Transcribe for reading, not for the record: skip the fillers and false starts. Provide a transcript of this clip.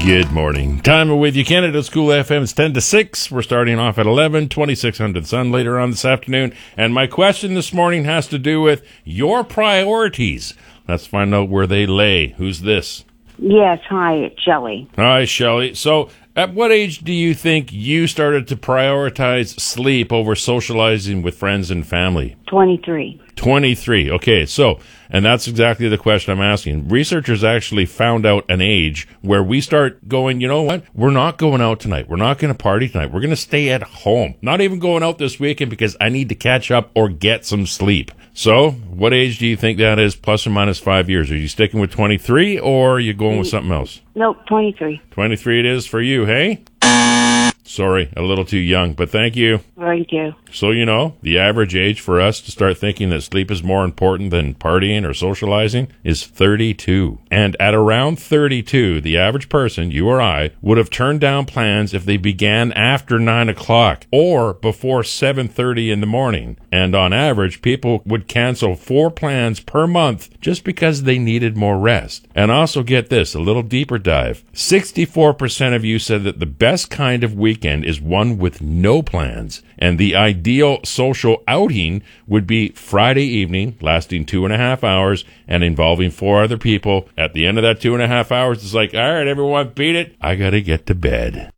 Good morning. Time with you, Canada School FM. It's 10 to 6. We're starting off at 11, 2600 Sun later on this afternoon. And my question this morning has to do with your priorities. Let's find out where they lay. Who's this? Yes, hi, it's Shelley. Hi, Shelley. So, at what age do you think you started to prioritize sleep over socializing with friends and family? 23. 23. Okay, so, and that's exactly the question I'm asking. Researchers actually found out an age where we start going, you know what? We're not going out tonight. We're not going to party tonight. We're going to stay at home. Not even going out this weekend because I need to catch up or get some sleep. So, what age do you think that is, plus or minus 5 years? Are you sticking with 23 or are you going with something else? Nope, 23. 23 it is for you, hey? Sorry, a little too young, but thank you. Thank you. So, you know, the average age for us to start thinking that sleep is more important than partying or socializing is 32. And at around 32, the average person, you or I, would have turned down plans if they began after 9 o'clock or before 7:30 in the morning. And on average, people would cancel 4 plans per month just because they needed more rest. And also get this, a little deeper dive. 64% of you said that the best kind of weekend is one with no plans. And the ideal social outing would be Friday evening, lasting 2.5 hours and involving 4 other people. At the end of that 2.5 hours, it's like, all right, everyone, beat it. I got to get to bed.